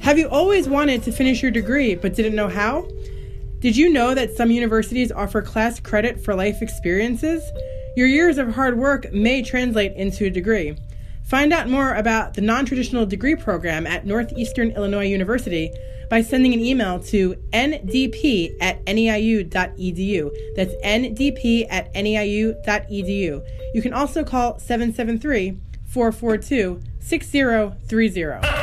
Have you always wanted to finish your degree but didn't know how? Did you know that some universities offer class credit for life experiences? Your years of hard work may translate into a degree. Find out more about the non-traditional degree program at Northeastern Illinois University by sending an email to ndp@neiu.edu. That's ndp@neiu.edu. You can also call 773-442-6030.